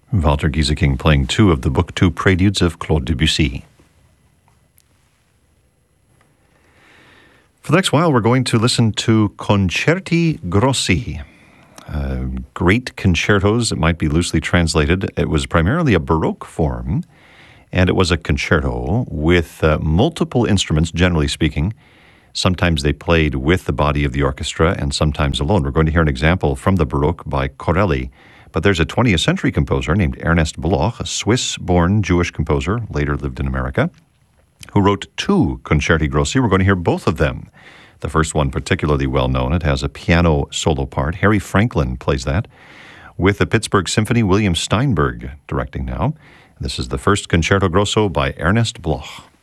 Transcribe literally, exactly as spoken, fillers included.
Walter Gieseking playing two of the Book Two Preludes of Claude Debussy. For the next while, we're going to listen to Concerti Grossi. Uh, great concertos, it might be loosely translated. It was primarily a Baroque form, and it was a concerto with uh, multiple instruments, generally speaking. Sometimes they played with the body of the orchestra and sometimes alone. We're going to hear an example from the Baroque by Corelli. But there's a twentieth century composer named Ernest Bloch, a Swiss-born Jewish composer, later lived in America, who wrote two Concerti Grossi. We're going to hear both of them. The first one particularly well known. It has a piano solo part. Harry Franklin plays that. With the Pittsburgh Symphony, William Steinberg directing now. This is the first Concerto Grosso by Ernest Bloch.